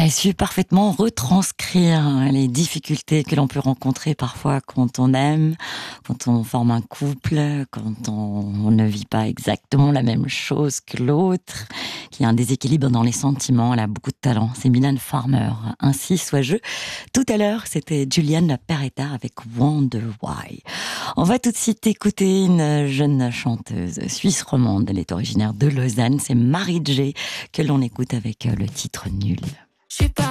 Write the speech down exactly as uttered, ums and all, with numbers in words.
a su parfaitement retranscrire les difficultés que l'on peut rencontrer parfois quand on aime, quand on forme un couple, quand on ne vit pas exactement la même chose que l'autre, qu'il y a un déséquilibre dans les sentiments. Elle a beaucoup de talent. C'est Mylène Farmer. Ainsi soit je. Tout à l'heure, c'était Juliane Peretta avec Wonder Why. On va tout de suite écouter une jeune chanteuse suisse romande. Elle est originaire de Lausanne. C'est Marie J que l'on écoute avec le titre Nul. Je suis pas